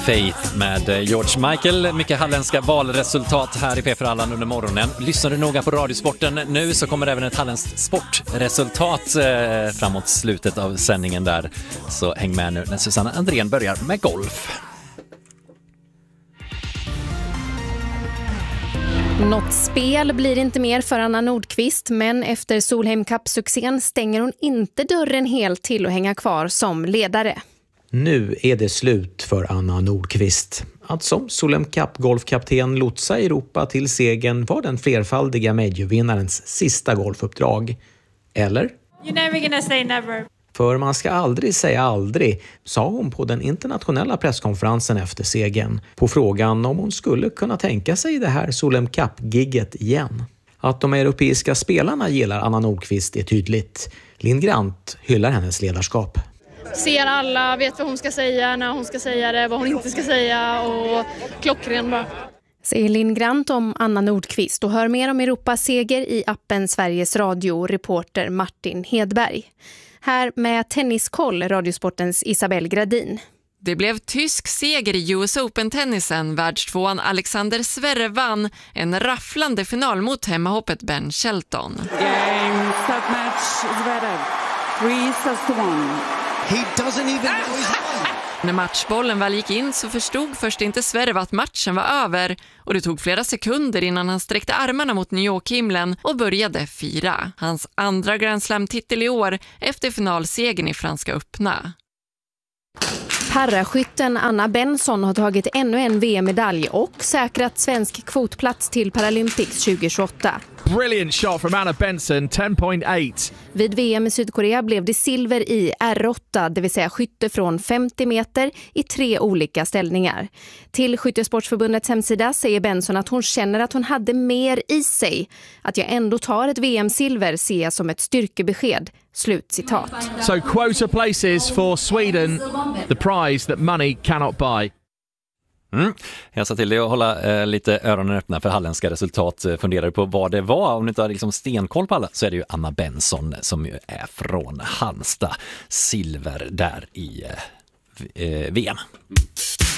Faith med George Michael. Mycket halländska valresultat här i P för Halland under morgonen. Lyssnar du noga på Radiosporten nu så kommer även ett halländskt sportresultat framåt slutet av sändningen där. Så häng med nu när Susanna Andrén börjar med golf. Något spel blir inte mer för Anna Nordqvist, men efter Solheim Cup-succén stänger hon inte dörren helt till att hänga kvar som ledare. Nu är det slut för Anna Nordqvist. Att som Solheim Cup-golfkapten lotsa Europa till segern var den flerfaldiga majorvinnarens sista golfuppdrag. Eller? You're never gonna say never. För man ska aldrig säga aldrig, sa hon på den internationella presskonferensen efter segern på frågan om hon skulle kunna tänka sig det här Solheim Cup-gigget igen. Att de europeiska spelarna gillar Anna Nordqvist är tydligt. Linn Grant hyllar hennes ledarskap. Ser alla, vet vad hon ska säga, när hon ska säga det, vad hon inte ska säga och klockren bara. Säger Linn Grant om Anna Nordqvist och hör mer om Europas seger i appen Sveriges Radio, reporter Martin Hedberg. Här med Tenniskoll, Radiosportens Isabelle Gradin. Det blev tysk seger i US Open-tennisen. Världstvåan Alexander Zverev vann en rafflande final mot hemmahoppet Ben Shelton. Game, set match, Zverev. 3-1. He doesn't even know he's won. När matchbollen väl gick in så förstod först inte Zverev att matchen var över och det tog flera sekunder innan han sträckte armarna mot New York-himlen och började fira. Hans andra Grand Slam-titel i år efter finalsegern i Franska öppna. Paraskytten Anna Benson har tagit ännu en VM-medalj och säkrat svensk kvotplats till Paralympics 2028. Brilliant shot from Anna Benson, 10.8. Vid VM i Sydkorea blev det silver i R8, det vill säga skytte från 50 meter i 3 olika ställningar. Till Skyttesportsförbundets hemsida säger Benson att hon känner att hon hade mer i sig. Att jag ändå tar ett VM-silver ser jag som ett styrkebesked. Slutcitat. So quota places for Sweden, the prize that money cannot buy. Jag sa till dig att hålla lite öronen öppna för halländska resultat. Funderar på vad det var. Om du inte har liksom stenkoll på alla så är det ju Anna Benson som ju är från Halmstad. Silver där i VM.